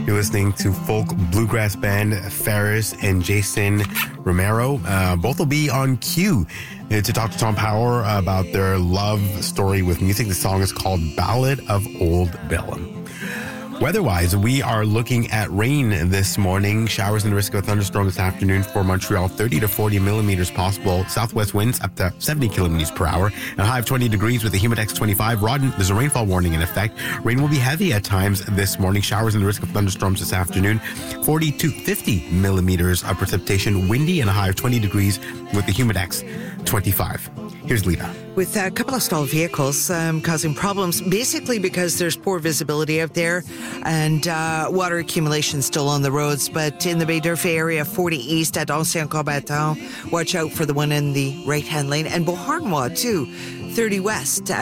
You're listening to folk bluegrass band Ferris and Jason Romero. Both will be on cue to talk to Tom Power about their love story with music. The song is called Ballad of Old Bill. Weather-wise, we are looking at rain this morning. Showers and the risk of a thunderstorm this afternoon for Montreal. 30 to 40 millimeters possible. Southwest winds up to 70 kilometers per hour. And a high of 20 degrees with a humidex 25. Rawdon, there's a rainfall warning in effect. Rain will be heavy at times this morning. Showers and the risk of thunderstorms this afternoon. 40 to 50 millimeters of precipitation. Windy and a high of 20 degrees with the humidex 25. Here's Lita. With a couple of stalled vehicles causing problems, basically because there's poor visibility out there and water accumulation still on the roads. But in the Baie-D'Urfé area, 40 east at Ancien Combattant, watch out for the one in the right-hand lane. And Beauharnois, too, 30 west